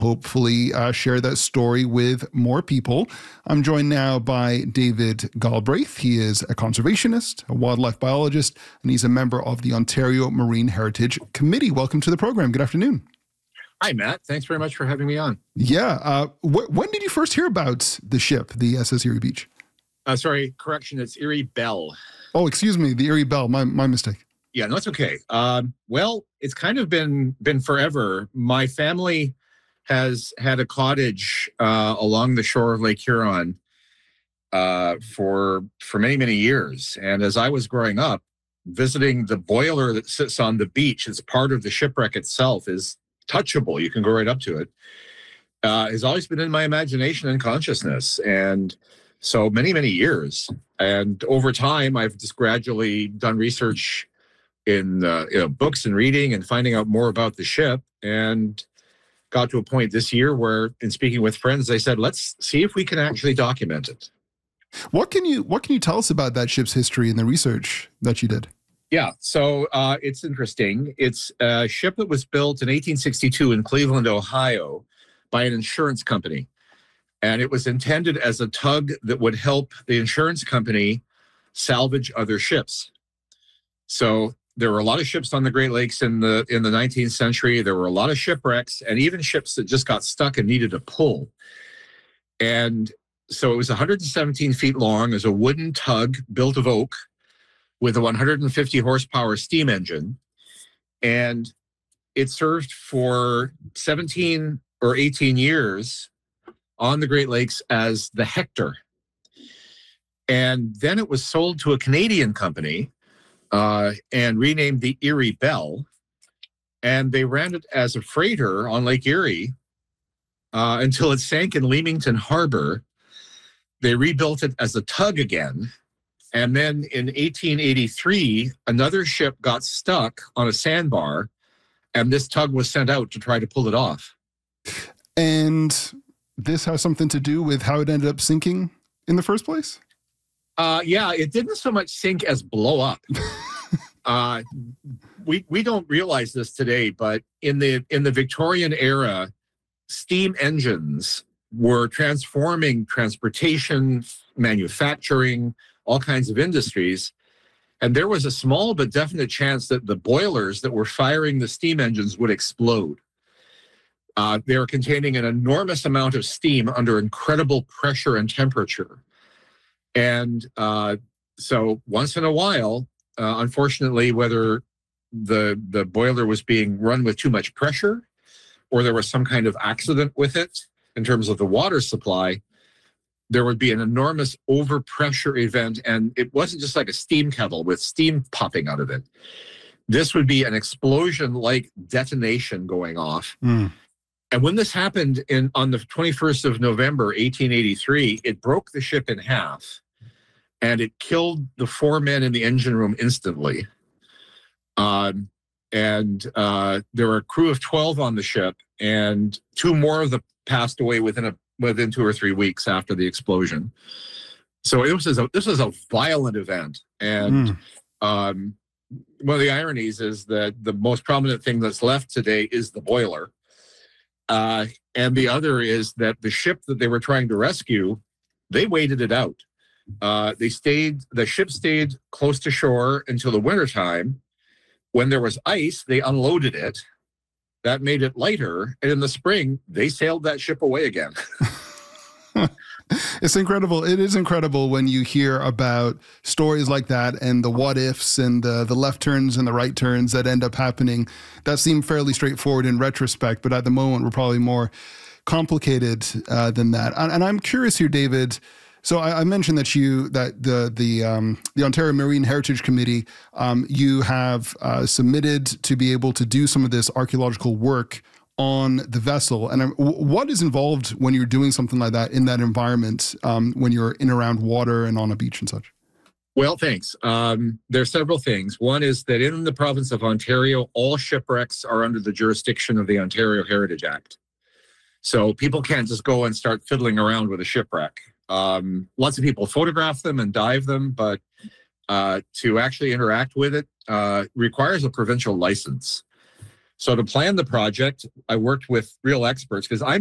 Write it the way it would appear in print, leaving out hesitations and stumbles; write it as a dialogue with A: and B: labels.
A: hopefully share that story with more people. I'm joined now by David Galbraith. He is a conservationist, a wildlife biologist, and he's a member of the Ontario Marine Heritage Committee. Welcome to the program. Good afternoon.
B: Hi, Matt. Thanks very much for having me on.
A: Yeah. When did you first hear about the ship, the SS Erie Beach?
B: Sorry, correction. It's Erie Belle.
A: Oh, excuse me. The Erie Belle. My mistake.
B: Yeah, no, it's okay. Well, it's kind of been forever. My family has had a cottage along the shore of Lake Huron for many years. And as I was growing up, visiting the boiler that sits on the beach as part of the shipwreck itself is touchable. You can go right up to it. Has always been in my imagination and consciousness. And so many years. And over time, I've just gradually done research in books and reading and finding out more about the ship, and got to a point this year where, in speaking with friends, they said, let's see if we can actually document it.
A: What can you tell us about that ship's history and the research that you did?
B: Yeah, so it's interesting. It's a ship that was built in 1862 in Cleveland, Ohio, by an insurance company. And it was intended as a tug that would help the insurance company salvage other ships. So there were a lot of ships on the Great Lakes in the 19th century. There were a lot of shipwrecks and even ships that just got stuck and needed a pull. And so it was 117 feet long. It was a wooden tug built of oak with a 150 horsepower steam engine. And it served for 17 or 18 years on the Great Lakes as the Hector. And then it was sold to a Canadian company and renamed the Erie Belle. And they ran it as a freighter on Lake Erie until it sank in Leamington Harbor. They rebuilt it as a tug again. And then in 1883, another ship got stuck on a sandbar, and this tug was sent out to try to pull it off.
A: And this has something to do with how it ended up sinking in the first place?
B: Yeah, it didn't so much sink as blow up. We don't realize this today, but in the Victorian era, steam engines were transforming transportation, manufacturing, all kinds of industries. And there was a small but definite chance that the boilers that were firing the steam engines would explode. They were containing an enormous amount of steam under incredible pressure and temperature. And so once in a while, unfortunately, whether the boiler was being run with too much pressure or there was some kind of accident with it in terms of the water supply, there would be an enormous overpressure event. And it wasn't just like a steam kettle with steam popping out of it. This would be an explosion-like detonation going off. Mm. And when this happened on the 21st of November, 1883, it broke the ship in half, and it killed the 4 men in the engine room instantly. And there were a crew of 12 on the ship, and 2 more of them passed away within 2 or 3 weeks after the explosion. So this was a violent event. And one of the ironies is that the most prominent thing that's left today is the boiler. And the other is that the ship that they were trying to rescue, they waited it out. The ship stayed close to shore until the wintertime. When there was ice, they unloaded it. That made it lighter. And in the spring, they sailed that ship away again.
A: It's incredible. It is incredible when you hear about stories like that and the what ifs and the left turns and the right turns that end up happening that seem fairly straightforward in retrospect, but at the moment we're probably more complicated than that. And I'm curious here, David. So I mentioned that the Ontario Marine Heritage Committee, you have submitted to be able to do some of this archaeological work on the vessel. And what is involved when you're doing something like that in that environment, when you're in around water and on a beach and such?
B: Well, thanks. There are several things. One is that in the province of Ontario, all shipwrecks are under the jurisdiction of the Ontario Heritage Act. So people can't just go and start fiddling around with a shipwreck. Lots of people photograph them and dive them, but to actually interact with it requires a provincial license. So to plan the project, I worked with real experts because I'm